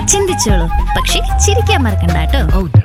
ചിന്തിച്ചോളൂ, പക്ഷെ ചിരിക്കാൻ മറക്കണ്ട കേട്ടോ.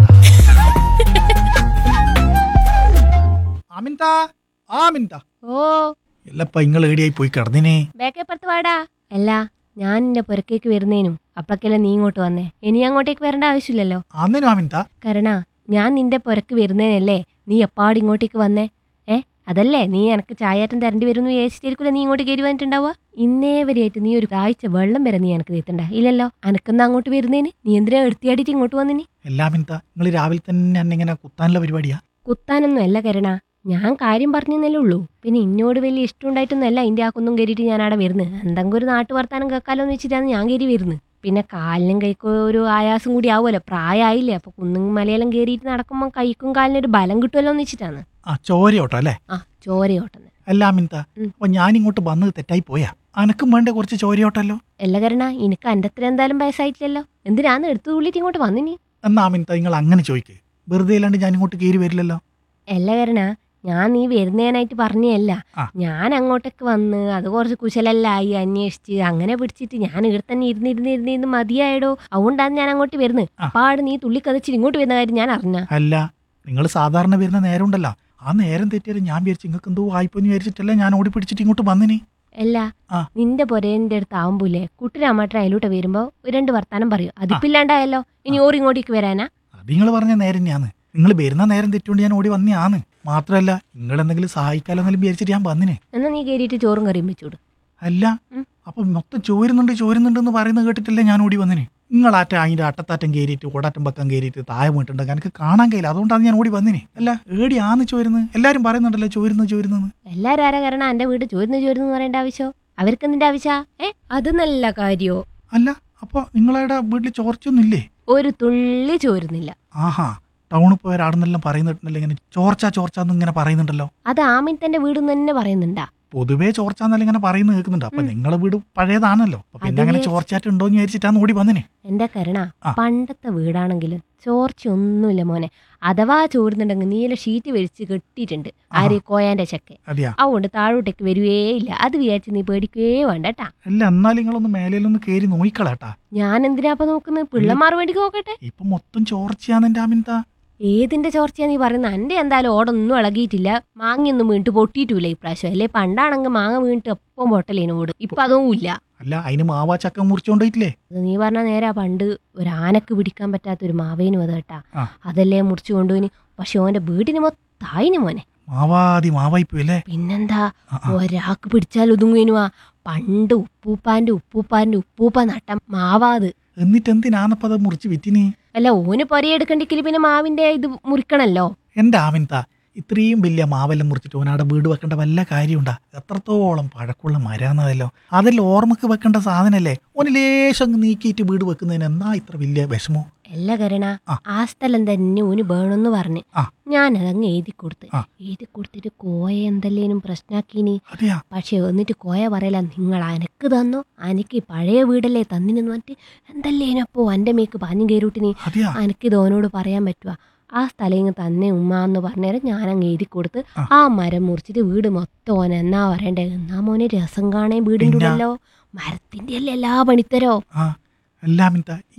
ഓ എല്ലപ്പ ഇങ്ങൾ ഏടിയായി പോയി കിടന്നിനെ. ബേക്കേപ്പുറത്ത് വാടാ. അല്ല, ഞാൻ നിന്റെ പുരക്കേക്ക് വരുന്നേനും അപ്പക്കല്ലേ നീ ഇങ്ങോട്ട് വന്നേ. ഇനി അങ്ങോട്ടേക്ക് വരേണ്ട ആവശ്യമില്ലല്ലോ. അന്നേനും ആമിൻതാ കരണ, ഞാൻ നിന്റെ പുരക്ക് വരുന്നേനല്ലേ നീ എപ്പാട് ഇങ്ങോട്ടേക്ക് വന്നേ? അതല്ലേ നീ എനക്ക് ചായയാറ്റം തരേണ്ടി വരുമെന്ന് വിചാരിച്ചിട്ടായിരിക്കില്ല നീ ഇങ്ങോട്ട് കയറി വന്നിട്ടുണ്ടാവുക. ഇന്നേ വരെയായിട്ട് നീ ഒരു ആഴ്ച വെള്ളം വരെ നീ എനക്ക് തീർത്തണ്ട ഇല്ലല്ലോ. അനക്കെന്നാ അങ്ങോട്ട് വരുന്നേന്? നീ എന്തിനാ എടുത്തിയാടിയിട്ട് ഇങ്ങോട്ട് വന്നിനി? എല്ലാമിൻതാ നിങ്ങൾ രാവിലെ തന്നെ എന്നെ ഇങ്ങനെ കുത്താനുള്ള പരിപാടിയാ? കുത്താനൊന്നും അല്ല കരണ, ഞാൻ കാര്യം പറഞ്ഞെന്നല്ലേ ഉള്ളൂ. പിന്നെ ഇന്നോട് വലിയ ഇഷ്ടമുണ്ടായിട്ടൊന്നും അല്ല അതിൻ്റെ ആക്കൊന്നും കയറിയിട്ട് ഞാൻ അവിടെ വരുന്നത്. എന്തെങ്കിലും ഒരു നാട്ടു വർത്താനം കേൾക്കാലോന്ന് വെച്ചിട്ടാണ് ഞാൻ കയറി വരുന്നത്. പിന്നെ കാലിനും കൈക്കും ഒരു ആയാസം കൂടി ആവുമല്ലോ, പ്രായമായില്ലേ. അപ്പൊ കുന്നും മലയെല്ലാം കയറിയിട്ട് നടക്കുമ്പോൾ കൈക്കും കാലിനും ഒരു ബലം കിട്ടുമല്ലോ എന്ന് വെച്ചിട്ടാണ്. ചോരയോട്ടോ അല്ലേ? ചോരയോട്ടം. എല്ലാമിൻതാ അപ്പൊ ഞാൻ ഇങ്ങോട്ട് വന്നത് തെറ്റായി പോയാ? അനക്കും വേണ്ട കുറച്ച് ചോരയോട്ടല്ലോ. അല്ല കരണ, എനിക്ക് എൻ്റെ അത്ര എന്തായാലും വയസ്സായിട്ടില്ലല്ലോ. എന്തിനാന്ന് എടുത്തു തുള്ളിയിട്ട് ഇങ്ങോട്ട് വന്നിനി? എന്നാ ആമിൻതാ നിങ്ങൾ അങ്ങനെ ചോദിക്കേ, വെറുതെ അല്ലാണ്ട് ഞാൻ ഇങ്ങോട്ട് കയറി വരില്ലല്ലോ. അല്ല കരണ, ഞാൻ നീ വരുന്നതിനായിട്ട് പറഞ്ഞല്ല. ഞാൻ അങ്ങോട്ടേക്ക് വന്ന് അത് കുറച്ച് കുശലെല്ലായി അന്വേഷിച്ച് അങ്ങനെ പിടിച്ചിട്ട് ഞാൻ ഇവിടെ തന്നെ ഇരുന്നിരുന്ന് മതിയായിടോ. അതുകൊണ്ടാണ് ഞാൻ അങ്ങോട്ട് വരുന്നത്. പാട് നീ തുള്ളി കതച്ചിട്ട് ഇങ്ങോട്ട് വരുന്ന കാര്യം ഞാൻ അറിഞ്ഞ. അല്ല, നിങ്ങൾ സാധാരണ വരുന്ന നേരം ഉണ്ടല്ലോ, ആ നേരം തെറ്റിയാലും ഞാൻ വിചാരിച്ചു നിങ്ങൾക്ക് എന്തോ വായ്പന്ന് വിചാരിച്ചിട്ടല്ലേ ഞാൻ ഓടി പിടിച്ചിട്ട് ഇങ്ങോട്ട് വന്നിനി. അല്ല, നിന്റെ പൊരേന്റെ അടുത്ത് ആവുമ്പോലെ കുട്ടിരാമാട്ടൻ അതിലൂടെ വരുമ്പോ രണ്ട് വർത്താനം പറയും. അതിപ്പില്ലാണ്ടായല്ലോ. ഇനി ഓർ ഇങ്ങോട്ടേക്ക് വരാനാ? അത് നിങ്ങൾ പറഞ്ഞ നേരം ഞാന്ന്. നിങ്ങൾ വരുന്ന നേരം തെറ്റുകൊണ്ട് ഞാൻ ഓടി വന്നെയാന്ന്. മാത്രല്ല നിങ്ങൾ എന്തെങ്കിലും സഹായിക്കാലെന്നെങ്കിലും വിചാരിച്ചിട്ട് ഞാൻ വന്നിനെ. എന്നാ നീ കയറിയിട്ട് ചോറും കറിയും വെച്ചോട്. അല്ല, അപ്പൊ മൊത്തം ചോരുന്നുണ്ട് എന്ന് പറയുന്നത് കേട്ടിട്ടല്ലേ ഞാൻ ഓടി വന്നിനെ. നിങ്ങളാറ്റ അതിന്റെ അട്ടത്താറ്റം കയറിയിട്ട് ഓടാറ്റം പക്കം കയറിയിട്ട് താഴെ വീട്ടുണ്ടെങ്കിൽ എനിക്ക് കാണാൻ കഴിയില്ല. അതുകൊണ്ടാണ് ഞാൻ ഓടി വന്നിനെ. അല്ല, ഏടിയാന്ന് ചോരുന്നത്? എല്ലാരും പറയുന്നുണ്ടല്ലോ ചോരുന്നു. എല്ലാരും ആരാ കാരണം എന്റെ വീട് ചോരുന്നു പറയേണ്ട ആവശ്യമോ? അവർക്ക് എന്തിന്റെ ആവശ്യ? അത് നല്ല കാര്യോ? അല്ല, അപ്പൊ നിങ്ങളുടെ വീട്ടിൽ ചോർച്ചയൊന്നും ഇല്ലേ? ഒരു തുള്ളി ചോരുന്നില്ല. ആഹാ, ടൗണിൽ പോയാൽ ആടുന്നെല്ലാം പറയുന്നുണ്ടല്ലോ ഇങ്ങനെ ചോർച്ച ഇങ്ങനെ പറയുന്നുണ്ടല്ലോ. അത് ആമിൻതന്റെ വീട് തന്നെ പറയുന്നുണ്ടാ? പൊതുവേ ചോർച്ച എന്നല്ല ഇങ്ങനെ പറയുന്നത് കേൾക്കുന്നുണ്ട്. അപ്പൊ നിങ്ങളെ വീട് പഴയതാണല്ലോ, പിന്നെ അങ്ങനെ ചോർച്ചായിട്ടുണ്ടോന്ന് വിചാരിച്ചിട്ടാണ് ഓടി വന്നിനെ. എന്റെ കരുണ, പണ്ടത്തെ വീടാണെങ്കിലും ചോർച്ചയൊന്നുമില്ല മോനെ. അഥവാ ചോരുന്നുണ്ടെങ്കിൽ നീല ഷീറ്റ് വലിച്ച് കെട്ടിയിട്ടുണ്ട് ആര് കോയാന്റെ ചക്കെ. അതുകൊണ്ട് താഴോട്ടേക്ക് വരുവേ ഇല്ല. അത് വിചാരിച്ച് നീ പേടിക്കുകയേ വേണ്ടട്ടാ. അല്ല, എന്നാലും നിങ്ങളൊന്ന് മേലയിലൊന്ന് കേറി നോക്കിക്കളാട്ടാ. ഞാൻ എന്തിനാ നോക്കുന്നത്? പിള്ളമാർ വേണ്ടിക്ക് നോക്കട്ടെ. ഇപ്പൊ മൊത്തം ചോർച്ചയാന്ന് എന്റെ ആമിൻതാ. ഏതിന്റെ ചോർച്ചയാ നീ പറയുന്നത്? എന്റെ എന്തായാലും ഓടൊന്നും ഇളകിയിട്ടില്ല. മാങ്ങയൊന്നും വീണിട്ട് പൊട്ടിയിട്ടില്ല ഇപ്രാവശ്യം. അല്ലേ പണ്ടാണെങ്കിൽ മാങ്ങ വീണിട്ട് എപ്പം പൊട്ടലേനോട്. ഇപ്പൊ അതൊന്നും ഇല്ല. അല്ല, അതിന് മാവാ ചക്ക മുറിച്ചോണ്ടിട്ടില്ലേ? അത് നീ പറഞ്ഞ നേരാ. പണ്ട് ഒരു ആനക്ക് പിടിക്കാൻ പറ്റാത്തൊരു മാവേനും അത് കേട്ടാ. അതല്ലേ മുറിച്ചു കൊണ്ടുപോയിന്. പക്ഷെ ഓന്റെ വീടിന് മൊത്തായിന് മോനെ. മാവായിപ്പോയല്ലേ? പിന്നെന്താ, ഒരാൾക്ക് പിടിച്ചാൽ ഒതുങ്ങുവാ. പണ്ട് ഉപ്പൂപ്പാന്റെ ഉപ്പൂപ്പ നട്ട മാവാത്. എന്നിട്ട് എന്തിനാന്നപ്പത് മുറിച്ച് വിറ്റിനി? അല്ല, ഓന് പൊരയെടുക്കണ്ടെങ്കിൽ പിന്നെ മാവിന്റെ ഇത് മുറിക്കണല്ലോ. എന്റെ ആമിൻതാ, ഇത്രയും വലിയ മാവെല്ലാം മുറിച്ചിട്ട് ഓനാടെ വീട് വെക്കേണ്ട വല്ല കാര്യമുണ്ടാ? എത്രത്തോളം പഴക്കമുള്ള മരാന്നതല്ലോ. അതെല്ലാം ഓർമ്മക്ക് വെക്കേണ്ട സാധനല്ലേ. ഓന് ലേശം നീക്കിയിട്ട് വീട് വെക്കുന്നതിന് എന്നാ ഇത്ര വലിയ വിഷമോ? അല്ല കരണ, ആ സ്ഥലം തന്നെ ഓന് വേണമെന്ന് പറഞ്ഞ് ഞാനതങ്ങ് എഴുതി കൊടുത്തിട്ട് കോയ എന്തെല്ലേനും പ്രശ്നാക്കീനി. പക്ഷെ എന്നിട്ട് കോയ പറയല, നിങ്ങൾ അനക്ക് തന്നോ, അനക്ക് പഴയ വീടല്ലേ തന്നിനെന്ന് പറഞ്ഞിട്ട് എന്തല്ലേനപ്പോ എൻ്റെ മേക്ക് പാഞ്ഞു കയറിട്ടിനി. അനക്കിത് ഓനോട് പറയാൻ പറ്റുക? ആ സ്ഥലം ഇങ്ങ് തന്നെ ഉമ്മ എന്ന് പറഞ്ഞേരം ഞാനങ്ങ് എഴുതി കൊടുത്ത് ആ മരം മുറിച്ചിട്ട് വീട് മൊത്തം ഓൻ എന്നാ പറയണ്ടേ. എന്നാ മോനെ രസം കാണാൻ വീടിൻ്റെ ഉണ്ടല്ലോ. മരത്തിന്റെ അല്ലേ എല്ലാ പണിത്തരോ.